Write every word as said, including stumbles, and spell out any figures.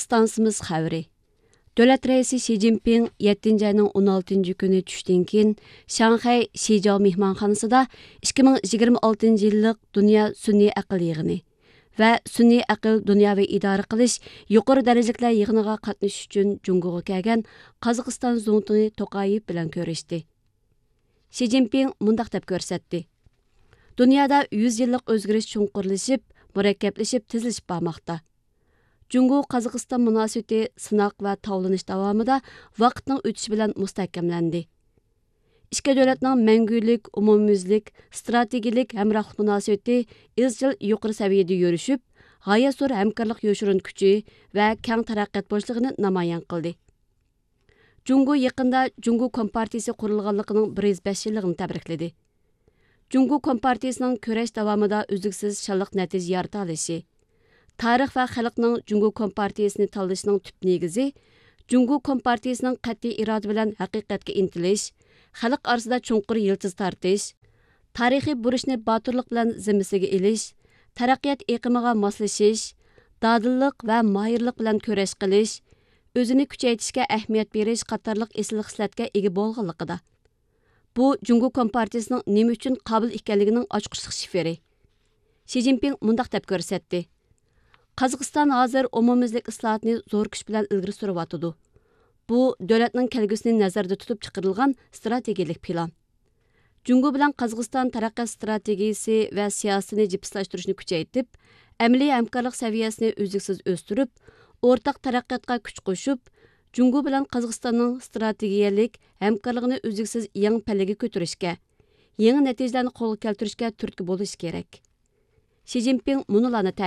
stansimiz xəbəri. Dövlət rəisi Xi Jinping yettinchi ayının o'n altinchi günü düşdən keyin Şanxay Şijiao mehmanxanasında ikki ming yigirma oltinchi yillik Dünya Sun'iy aql yig'ini və Sun'iy aql dunyoviy idora qilish yuqori darajaliklar yig'iniga qatnashish uchun Jungoga kelgan Qozog'iston Zongtuni Toqayev bilan ko'rishdi. Xi Jinping mundaq deb ko'rsatdi. Dunyoda yüz yillik o'zgarish chunqurlashib, murakkablashib, tezlashib bormoqda. Jungo Qozog'iston munosabati sinoq va tovlanish davomida vaqtning o'tishi bilan mustahkamlandi. Ikki davlatning mangulik, umumyuzlik, strategik hamrohlik munosabati izchil yuqori saviyada yurishib, g'oyat zo'r hamkorlik yo'shirin kuchi va keng taraqqiyot boshlig'ini namoyon qildi. Jungo yaqinda Jungo Kompartiyasi qurilganligining bir yuz besh yilligini tabrikladi. Jungo Kompartiyasining kurash davomida uzluksiz shonliq natija yarata olishi, tarix va xalqning Jungo Kompartiyasini tanlashining tüp negizi, Jungo Kompartiyasining qat'iy iroda bilan haqiqatga intilish, xalq orasida chunqur yiltiz tortish, tarixiy burishni botirlik bilan zimmasiga ilish, taraqqiyot eqimiga moslashish, dadillik va mohirlik bilan kurash qilish, o'zini kuchaytirishga ahamiyat berish qatorliq esil xislatga ega bo'lganligida. Bu Jungo Kompartiyasining nima uchun qobil ekanligining ochqishliq shifri. Xi Jinping mundaq deb ko'rsatdi. Qozog'iston hozir umumyuzlik islohotni zo'r kuch bilan ilgari suryotidi. Bu davlatning kelgusini nazarda tutib chiqarilgan strategik plan. Jungo bilan Qozog'iston taraqqiyot strategiyasi va siyosatini jipslashtirishni kuchaytirib, amaliy hamkorlik saviyasini uzluksiz o'stirib, o'rtaq taraqqiyotga kuch qo'shib, Jungo bilan Qozog'istonning strategiyalik hamkorligini uzluksiz yangi pallaga ko'tarishga, yangi natijalarni qo'lga keltirishga turtki bo'lish kerak. Xi Jinping munolarni